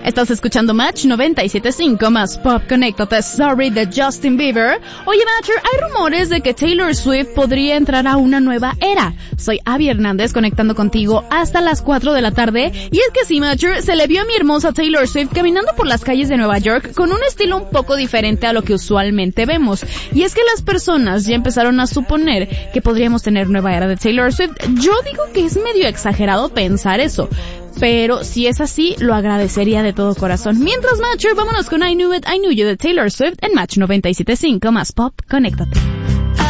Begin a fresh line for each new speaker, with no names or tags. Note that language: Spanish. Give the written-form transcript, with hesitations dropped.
Estás escuchando Match 97.5 más Pop. Conéctate, Sorry de Justin Bieber. Oye, Matcher, hay rumores de que Taylor Swift podría entrar a una nueva era. Soy Abby Hernández conectando contigo hasta las 4 de la tarde. Y es que sí, Matcher, se le vio a mi hermosa Taylor Swift caminando por las calles de Nueva York con un estilo un poco diferente a lo que usualmente vemos. Y es que las personas ya empezaron a suponer que podríamos tener nueva era de Taylor Swift. Yo digo que es medio exagerado pensar eso, pero si es así, lo agradecería de todo corazón. Mientras, Matcher, vámonos con I Knew You de Taylor Swift en Match 97.5 más Pop. Conéctate.